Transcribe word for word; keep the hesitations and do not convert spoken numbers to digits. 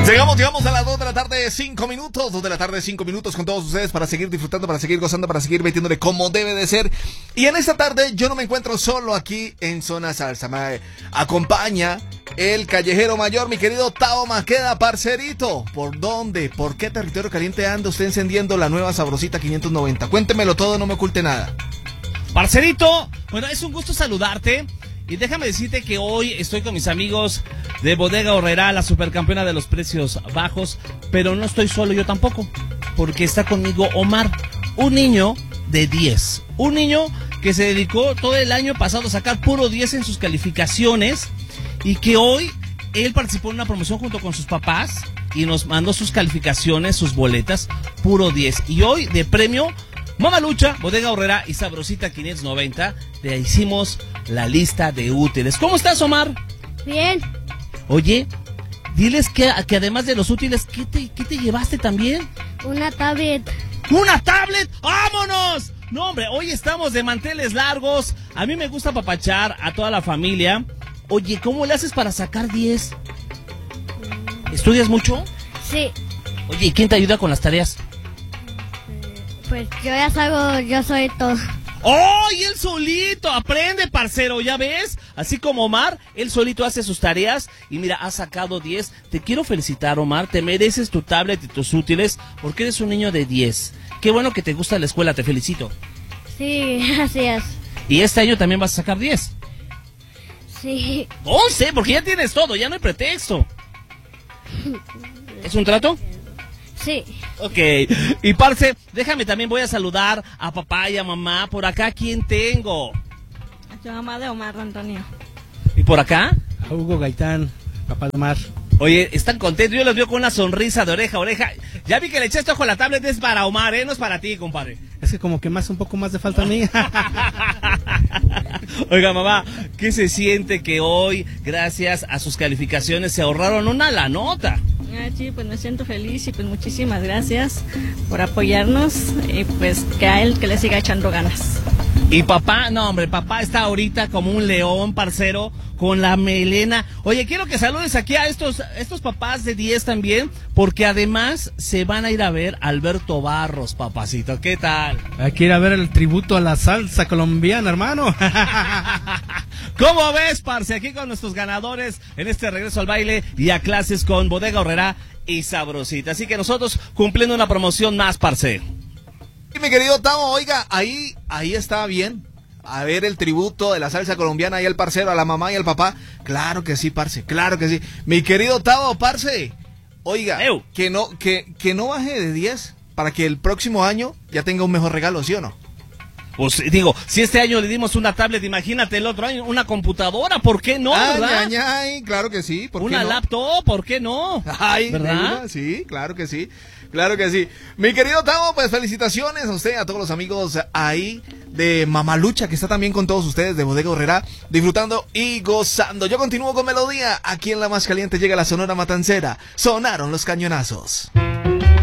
Llegamos, llegamos a las dos de la tarde, cinco minutos, dos de la tarde, cinco minutos con todos ustedes para seguir disfrutando, para seguir gozando, para seguir metiéndole como debe de ser. Y en esta tarde yo no me encuentro solo aquí en Zona Salsa, me acompaña el callejero mayor, mi querido Tao Maqueda, parcerito. ¿Por dónde? ¿Por qué territorio caliente anda usted encendiendo la nueva Sabrosita quinientos noventa? Cuéntemelo todo, no me oculte nada. Parcerito, bueno, es un gusto saludarte. Y déjame decirte que hoy estoy con mis amigos de Bodega Aurrerá, la supercampeona de los precios bajos, pero no estoy solo yo tampoco, porque está conmigo Omar, un niño de diez, un niño que se dedicó todo el año pasado a sacar puro diez en sus calificaciones y que hoy él participó en una promoción junto con sus papás y nos mandó sus calificaciones, sus boletas, puro diez. Y hoy de premio, Mamalucha, Bodega Aurrerá y Sabrosita quinientos noventa, le hicimos la lista de útiles. ¿Cómo estás, Omar? Bien. Oye, diles que, que además de los útiles, ¿qué te, qué te llevaste también? Una tablet. ¡Una tablet! ¡Vámonos! No, hombre, hoy estamos de manteles largos. A mí me gusta apapachar a toda la familia. Oye, ¿cómo le haces para sacar diez? ¿Estudias mucho? Sí. Oye, ¿y quién te ayuda con las tareas? Pues yo ya salgo, yo soy todo. ¡Oh! Y él solito aprende, parcero, ¿ya ves? Así como Omar, él solito hace sus tareas y mira, ha sacado diez. Te quiero felicitar, Omar, te mereces tu tablet y tus útiles porque eres un niño de diez. Qué bueno que te gusta la escuela, te felicito. Sí, gracias. ¿Y este año también vas a sacar diez? Sí. once, porque ya tienes todo, ya no hay pretexto. ¿Es un trato? Sí. Ok, y parce, déjame también, voy a saludar a papá y a mamá. Por acá, ¿quién tengo? Yo, mamá de Omar Antonio. ¿Y por acá? A Hugo Gaitán, papá de Omar. Oye, están contentos, yo los veo con una sonrisa de oreja a oreja. Ya vi que le echaste ojo a la tablet, es para Omar, ¿eh? No es para ti, compadre. Es que como que más un poco más de falta a mí. Oiga, mamá, ¿qué se siente que hoy, gracias a sus calificaciones, se ahorraron una la nota? Ah, sí, pues me siento feliz y pues muchísimas gracias por apoyarnos y pues que a él que le siga echando ganas. Y papá, no hombre, papá está ahorita como un león, parcero, con la melena. Oye, quiero que saludes aquí a estos, estos papás de diez también, porque además se van a ir a ver a Alberto Barros, papacito. ¿Qué tal? Hay que ir a ver el tributo a la salsa colombiana, hermano. ¿Cómo ves, parce? Aquí con nuestros ganadores en este regreso al baile y a clases con Bodega Aurrerá y Sabrosita. Así que nosotros cumpliendo una promoción más, parce. Y mi querido Tavo, oiga, ahí, ahí está bien. A ver el tributo de la salsa colombiana y al parcero, a la mamá y al papá. Claro que sí, parce, claro que sí. Mi querido Tavo, parce, oiga, Ew. que no, que, que no baje de diez para que el próximo año ya tenga un mejor regalo, ¿sí o no? Pues digo, si este año le dimos una tablet, imagínate el otro año una computadora, ¿por qué no, Ay, verdad? ay, ay, claro que sí, ¿por qué Una no? laptop, ¿por qué no? Ay, ¿verdad? ¿verdad? Sí, claro que sí, claro que sí. Mi querido Tavo, pues felicitaciones a usted, a todos los amigos ahí de Mamalucha, que está también con todos ustedes de Bodega Aurrerá, disfrutando y gozando. Yo continúo con melodía, aquí en la más caliente llega la Sonora Matancera, sonaron los cañonazos.